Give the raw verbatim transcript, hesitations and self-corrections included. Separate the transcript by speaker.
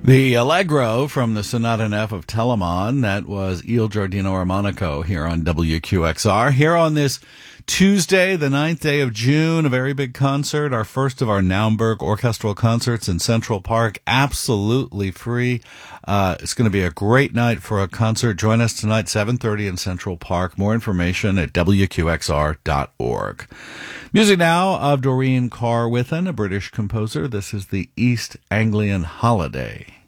Speaker 1: The Allegro from the Sonata in F of Telemann, that was Il Giardino Armonico here on W Q X R. Here on this Tuesday, the ninth day of June, a very big concert, our first of our Naumburg orchestral concerts in Central Park, absolutely free. Uh, it's going to be a great night for a concert. Join us tonight, seven thirty in Central Park. More information at W Q X R dot org. Music now of Doreen Carr-Withen, a British composer. This is the East Anglian Holiday.